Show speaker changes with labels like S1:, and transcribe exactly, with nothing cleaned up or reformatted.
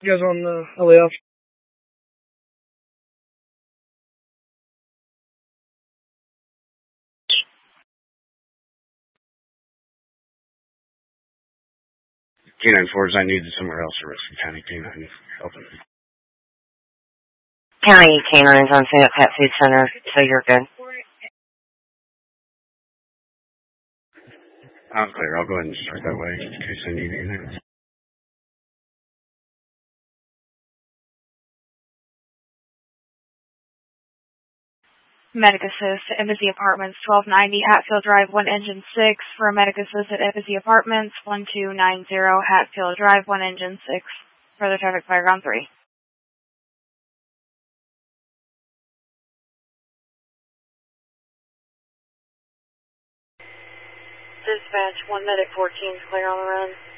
S1: You guys on the L A F?
S2: Canine fours, I needed somewhere else or Risky County Canine helping.
S3: County Canines on St. Pet Food Center, so you're good.
S2: I'm clear. I'll go ahead and start that way in case I need anything.
S4: Medic Assist to Embassy Apartments, twelve ninety Hatfield Drive, one Engine six. For a Medic Assist at Embassy Apartments, one two nine zero Hatfield Drive, one Engine six. Further traffic, fire ground three.
S5: Dispatch, one Medic fourteen is clear on the run.